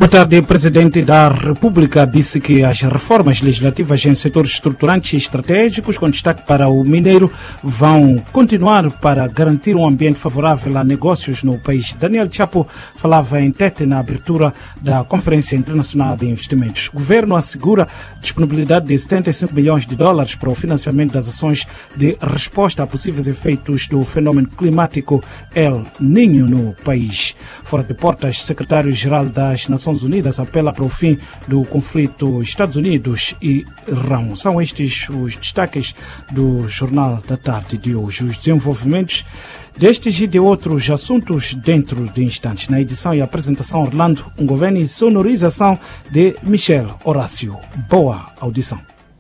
Boa tarde. O Presidente da República disse que as reformas legislativas em setores estruturantes e estratégicos, com destaque para o mineiro, vão continuar para garantir um ambiente favorável a negócios no país. Daniel Chapo falava em Tete na abertura da Conferência Internacional de Investimentos. O governo assegura disponibilidade de 75 milhões de dólares para o financiamento das ações de resposta a possíveis efeitos do fenômeno climático El Niño no país. Fora de portas, secretário-geral das Nações Unidas apela para o fim do conflito Estados Unidos e Irão. São estes os destaques do Jornal da Tarde de hoje. Os desenvolvimentos destes e de outros assuntos dentro de instantes. Na edição e apresentação, Orlando Ungoveni, sonorização de Michel Horácio. Boa audição.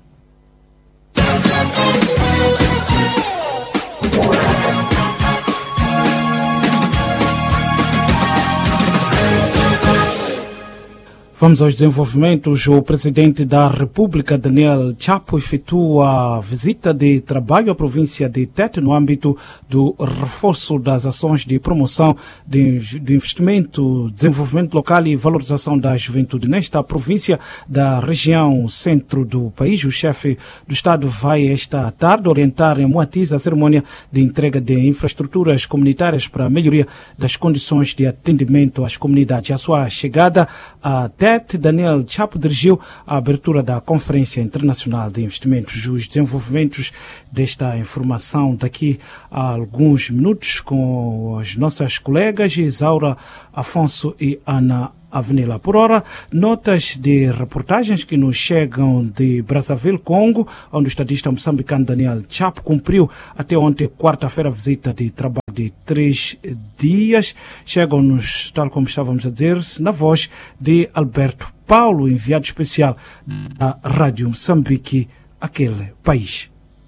Vamos aos desenvolvimentos. O Presidente da República, Daniel Chapo, efetua a visita de trabalho à província de Tete no âmbito do reforço das ações de promoção de investimento, desenvolvimento local e valorização da juventude. Nesta província da região centro do país, o chefe do Estado vai esta tarde orientar em Moatize a cerimônia de entrega de infraestruturas comunitárias para a melhoria das condições de atendimento às comunidades. A sua chegada a Tete, Daniel Chapo dirigiu a abertura da Conferência Internacional de Investimentos. Os desenvolvimentos desta informação daqui a alguns minutos com as nossas colegas Isaura Afonso e Ana Avenila. Por hora, notas de reportagens que nos chegam de Brazzaville, Congo, onde o estadista moçambicano Daniel Chapo cumpriu até ontem, quarta-feira, a visita de trabalho de 3 dias. Chegam-nos, tal como estávamos a dizer, na voz de Alberto Paulo, enviado especial da Rádio Moçambique, aquele país.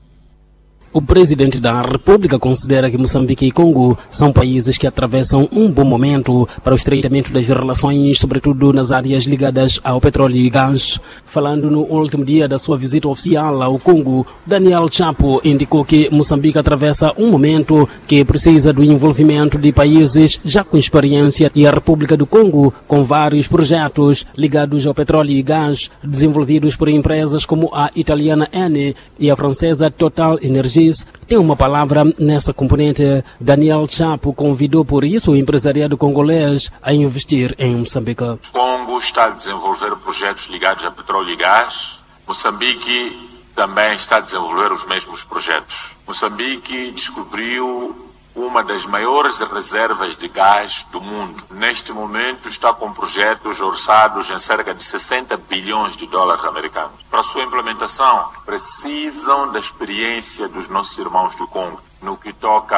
O Presidente da República considera que Moçambique e Congo são países que atravessam um bom momento para o estreitamento das relações, sobretudo nas áreas ligadas ao petróleo e gás. Falando no último dia da sua visita oficial ao Congo, Daniel Chapo indicou que Moçambique atravessa um momento que precisa do envolvimento de países já com experiência e a República do Congo com vários projetos ligados ao petróleo e gás, desenvolvidos por empresas como a italiana Eni e a francesa Total Energia. Tem uma palavra nesta componente. Daniel Chapo convidou por isso o empresariado congolês a investir em Moçambique. O Congo está a desenvolver projetos ligados a petróleo e gás. Moçambique também está a desenvolver os mesmos projetos. Moçambique descobriu uma das maiores reservas de gás do mundo. Neste momento está com projetos orçados em cerca de 60 bilhões de dólares americanos. Para sua implementação, precisam da experiência dos nossos irmãos do Congo, no que toca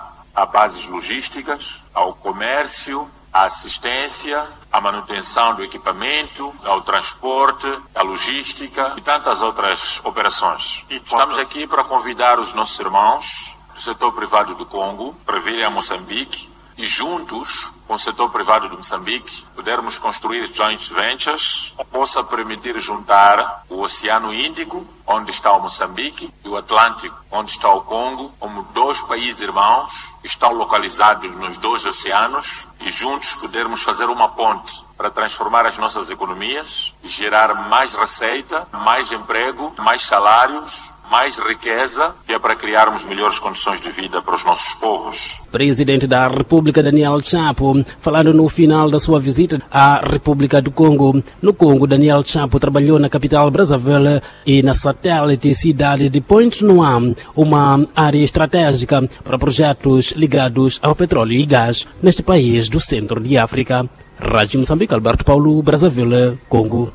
a bases logísticas, ao comércio, à assistência, à manutenção do equipamento, ao transporte, à logística e tantas outras operações. Estamos aqui para convidar os nossos irmãos do setor privado do Congo para virem a Moçambique e juntos com o setor privado de Moçambique pudermos construir joint ventures que possa permitir juntar o Oceano Índico, onde está o Moçambique, e o Atlântico, onde está o Congo, como dois países irmãos que estão localizados nos dois oceanos e juntos podermos fazer uma ponte para transformar as nossas economias e gerar mais receita, mais emprego, mais salários, mais riqueza, e é para criarmos melhores condições de vida para os nossos povos. Presidente da República Daniel Chapo, falando no final da sua visita à República do Congo. No Congo, Daniel Chapo trabalhou na capital Brazzaville e na satélite cidade de Pointe-Noire, uma área estratégica para projetos ligados ao petróleo e gás neste país do centro de África. Rádio Moçambique, Alberto Paulo, Brazzaville, Congo.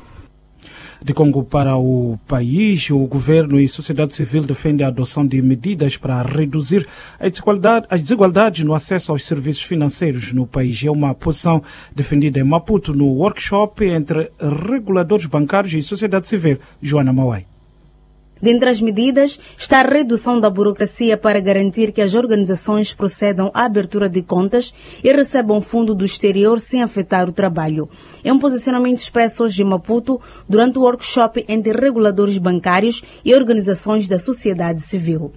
De Congo para o país, o governo e a sociedade civil defendem a adoção de medidas para reduzir as desigualdades no acesso aos serviços financeiros no país. É uma posição defendida em Maputo no workshop entre reguladores bancários e sociedade civil. Joana Mauai. Dentre as medidas está a redução da burocracia para garantir que as organizações procedam à abertura de contas e recebam fundo do exterior sem afetar o trabalho. É um posicionamento expresso hoje em Maputo durante o workshop entre reguladores bancários e organizações da sociedade civil.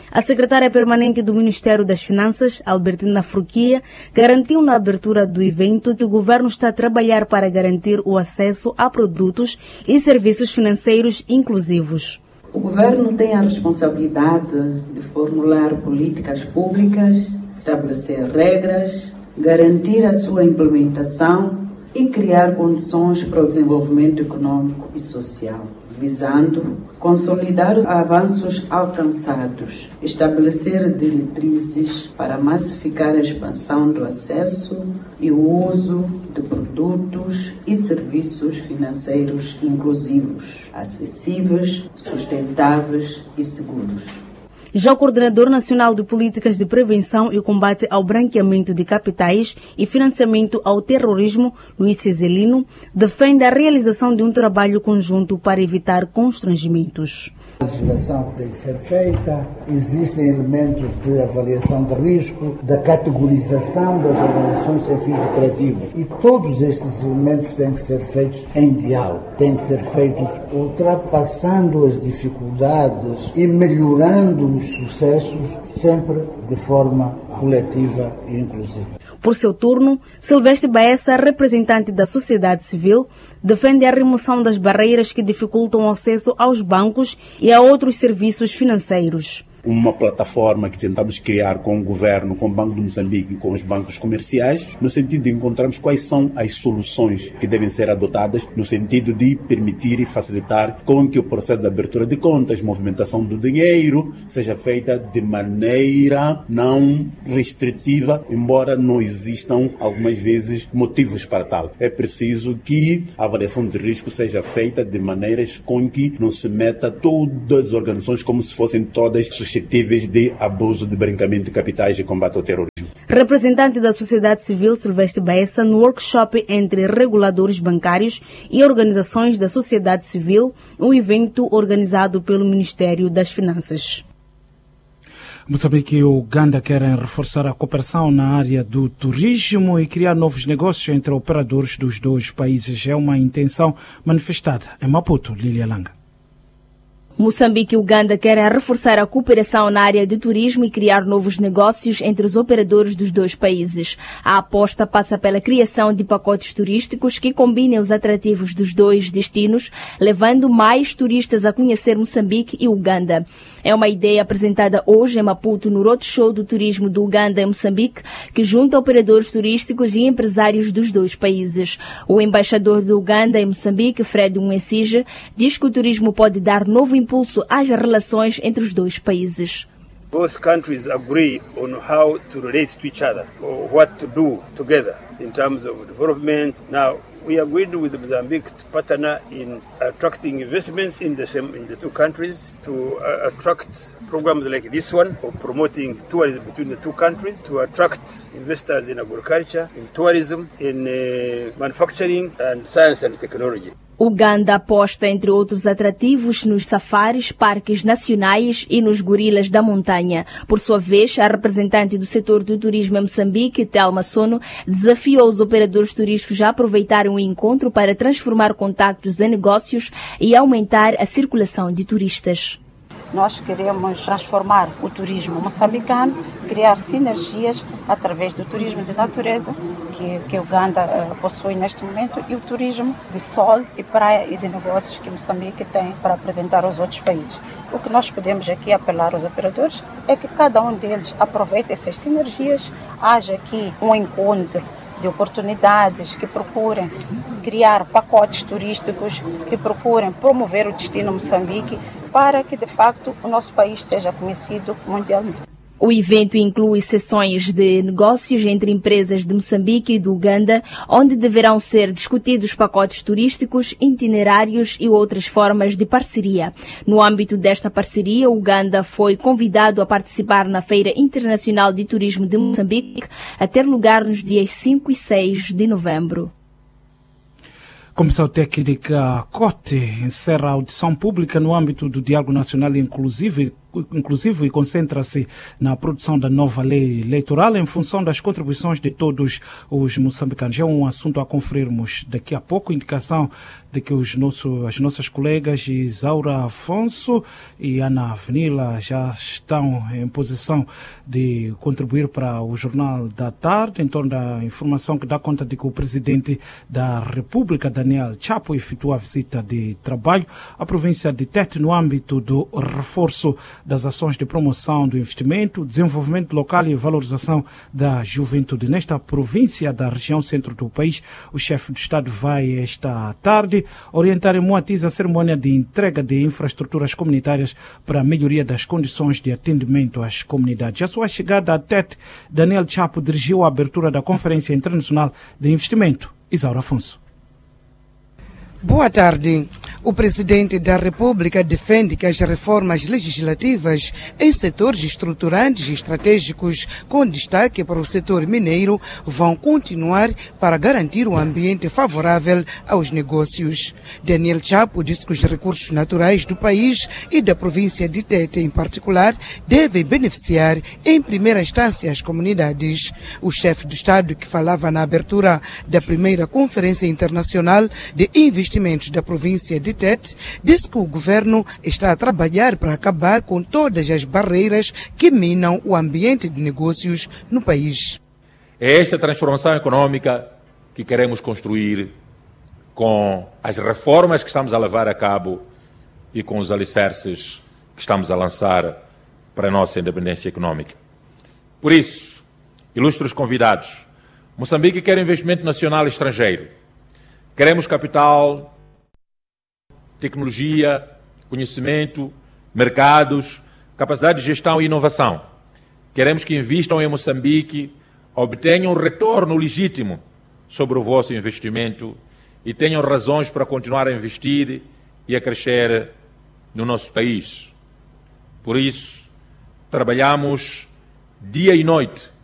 A secretária permanente do Ministério das Finanças, Albertina Fruquia, garantiu na abertura do evento que o governo está a trabalhar para garantir o acesso a produtos e serviços financeiros inclusivos. O governo tem a responsabilidade de formular políticas públicas, estabelecer regras, garantir a sua implementação e criar condições para o desenvolvimento econômico e social, visando consolidar os avanços alcançados, estabelecer diretrizes para massificar a expansão do acesso e o uso de produtos e serviços financeiros inclusivos, acessíveis, sustentáveis e seguros. Já o Coordenador Nacional de Políticas de Prevenção e Combate ao Branqueamento de Capitais e Financiamento ao Terrorismo, Luís Cezelino, defende a realização de um trabalho conjunto para evitar constrangimentos. A legislação tem que ser feita, existem elementos de avaliação de risco, da categorização das organizações sem fins lucrativos e todos estes elementos têm que ser feitos em diálogo, têm que ser feitos ultrapassando as dificuldades e melhorando os sucessos sempre de forma coletiva e inclusiva. Por seu turno, Silvestre Baessa, representante da sociedade civil, defende a remoção das barreiras que dificultam o acesso aos bancos e a outros serviços financeiros. Uma plataforma que tentamos criar com o governo, com o Banco de Moçambique e com os bancos comerciais, no sentido de encontrarmos quais são as soluções que devem ser adotadas, no sentido de permitir e facilitar com que o processo de abertura de contas, movimentação do dinheiro, seja feita de maneira não restritiva, embora não existam algumas vezes motivos para tal. É preciso que a avaliação de risco seja feita de maneiras com que não se meta todas as organizações como se fossem todas suscetíveis de abuso de branqueamento de capitais e combate ao terrorismo. Representante da sociedade civil Silvestre Baessa, no workshop entre reguladores bancários e organizações da sociedade civil, um evento organizado pelo Ministério das Finanças. Moçambique e Uganda querem reforçar a cooperação na área do turismo e criar novos negócios entre operadores dos dois países. É uma intenção manifestada em Maputo. Lília Langa. Moçambique e Uganda querem reforçar a cooperação na área de turismo e criar novos negócios entre os operadores dos dois países. A aposta passa pela criação de pacotes turísticos que combinem os atrativos dos dois destinos, levando mais turistas a conhecer Moçambique e Uganda. É uma ideia apresentada hoje em Maputo no Roadshow do Turismo do Uganda em Moçambique, que junta operadores turísticos e empresários dos dois países. O embaixador do Uganda em Moçambique, Fred Mwesige, diz que o turismo pode dar novo impulso às relações entre os dois países. Both countries agree on how to relate to each other or what to do together in terms of development. Now, we agreed with Mozambique to partner in attracting investments in the two countries, to attract programs like this one of promoting tourism between the two countries, to attract investors in agriculture, in tourism, in manufacturing and science and technology. Uganda aposta, entre outros atrativos, nos safaris, parques nacionais e nos gorilas da montanha. Por sua vez, a representante do setor do turismo em Moçambique, Thelma Sono, desafiou os operadores turísticos a aproveitarem o encontro para transformar contactos em negócios e aumentar a circulação de turistas. Nós queremos transformar o turismo moçambicano, criar sinergias através do turismo de natureza que Uganda possui neste momento e o turismo de sol e praia e de negócios que Moçambique tem para apresentar aos outros países. O que nós podemos aqui apelar aos operadores é que cada um deles aproveite essas sinergias, haja aqui um encontro de oportunidades, que procurem criar pacotes turísticos, que procurem promover o destino Moçambique para que, de facto, o nosso país seja conhecido mundialmente. O evento inclui sessões de negócios entre empresas de Moçambique e do Uganda, onde deverão ser discutidos pacotes turísticos, itinerários e outras formas de parceria. No âmbito desta parceria, o Uganda foi convidado a participar na Feira Internacional de Turismo de Moçambique, a ter lugar nos dias 5 e 6 de novembro. Comissão Técnica COTE encerra a audição pública no âmbito do Diálogo Nacional Inclusivo inclusive e concentra-se na produção da nova lei eleitoral em função das contribuições de todos os moçambicanos. É um assunto a conferirmos daqui a pouco, indicação de que as nossas colegas Isaura Afonso e Ana Avenila já estão em posição de contribuir para o Jornal da Tarde, em torno da informação que dá conta de que o Presidente da República, Daniel Chapo, efetua a visita de trabalho à província de Tete no âmbito do reforço das ações de promoção do investimento, desenvolvimento local e valorização da juventude. Nesta província da região centro do país, o chefe do Estado vai esta tarde orientar em Moatize a cerimônia de entrega de infraestruturas comunitárias para a melhoria das condições de atendimento às comunidades. A sua chegada a Tete, Daniel Chapo dirigiu a abertura da Conferência Internacional de Investimento. Isaura Afonso. Boa tarde. O Presidente da República defende que as reformas legislativas em setores estruturantes e estratégicos, com destaque para o setor mineiro, vão continuar para garantir um ambiente favorável aos negócios. Daniel Chapo disse que os recursos naturais do país e da província de Tete, em particular, devem beneficiar em primeira instância as comunidades. O chefe do Estado, que falava na abertura da primeira Conferência Internacional de Investimentos da província de Tete, disse que o governo está a trabalhar para acabar com todas as barreiras que minam o ambiente de negócios no país. É esta transformação econômica que queremos construir com as reformas que estamos a levar a cabo e com os alicerces que estamos a lançar para a nossa independência econômica. Por isso, ilustres convidados, Moçambique quer investimento nacional e estrangeiro. Queremos capital, tecnologia, conhecimento, mercados, capacidade de gestão e inovação. Queremos que invistam em Moçambique, obtenham retorno legítimo sobre o vosso investimento e tenham razões para continuar a investir e a crescer no nosso país. Por isso, trabalhamos dia e noite